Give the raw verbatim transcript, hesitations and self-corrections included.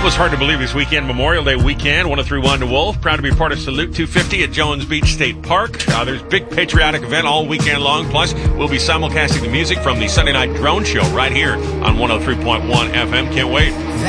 Was hard to believe this weekend, Memorial Day weekend. one oh three point one The Wolf. Proud to be part of Salute two fifty at Jones Beach State Park. Uh, there's a big patriotic event all weekend long. Plus, we'll be simulcasting the music from the Sunday Night Drone Show right here on one oh three point one F M. Can't wait.